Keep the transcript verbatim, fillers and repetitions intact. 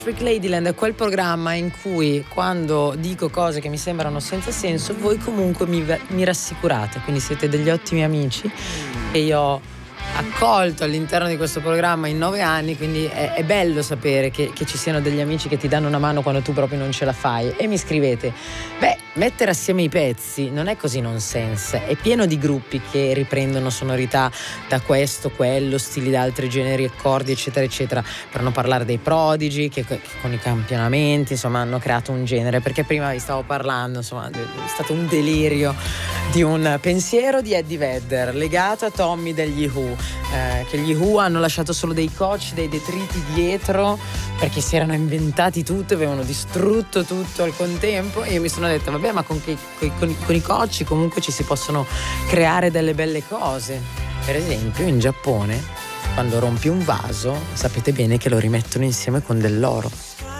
Freak Ladyland è quel programma in cui, quando dico cose che mi sembrano senza senso, voi comunque mi, mi rassicurate, quindi siete degli ottimi amici e io ho accolto all'interno di questo programma in nove anni, quindi è, è bello sapere che, che ci siano degli amici che ti danno una mano quando tu proprio non ce la fai. E mi scrivete: beh, mettere assieme i pezzi non è così nonsense, è pieno di gruppi che riprendono sonorità da questo, quello, stili da altri generi, accordi eccetera eccetera, per non parlare dei Prodigy che, che con i campionamenti insomma hanno creato un genere, perché prima vi stavo parlando, insomma è stato un delirio di un pensiero di Eddie Vedder legato a Tommy degli Who, eh, che gli Who hanno lasciato solo dei coach, dei detriti dietro perché si erano inventati tutto, avevano distrutto tutto al contempo, e io mi sono detta vabbè, ma con, che, con, con i coach comunque ci si possono creare delle belle cose. Per esempio in Giappone, quando rompi un vaso sapete bene che lo rimettono insieme con dell'oro.